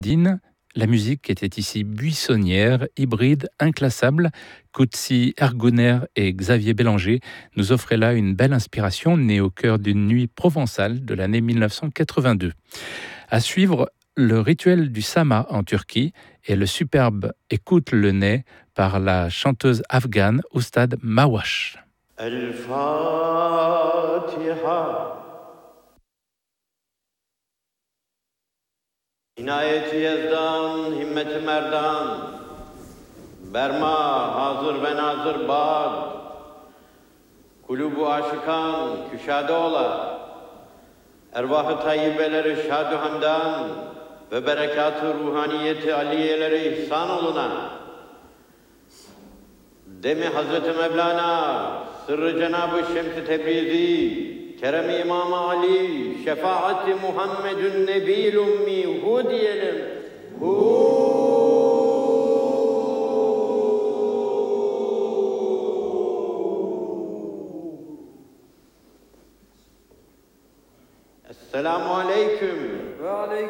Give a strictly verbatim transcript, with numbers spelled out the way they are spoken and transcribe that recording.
Din, la musique était ici buissonnière, hybride, inclassable. Coetzee, Ergoner et Xavier Bélanger nous offraient là une belle inspiration née au cœur d'une nuit provençale de l'année mille neuf cent quatre-vingt-deux. À suivre, le rituel du Sama en Turquie et le superbe Écoute le nez par la chanteuse afghane Oustad Mawash. El-Fatiha. İnayeti Yezdan, himmeti Merdan, Berma, hazır ve nazır Bağd, Kulubu aşıkan, küşade ola, Ervah-ı tayyibeleri şad-ı hamdan ve berekat-ı ruhaniyeti aliyeleri ihsan oluna. Demi Hazreti Mevlana, sırrı Cenab-ı Şems-i Tebrizi, Kerem-i İmam-ı Ali, şefaat-i Muhammedun Nebi'l Ummi, hu diyelim. Hu. Esselamu aleyküm. Ve aleyküm.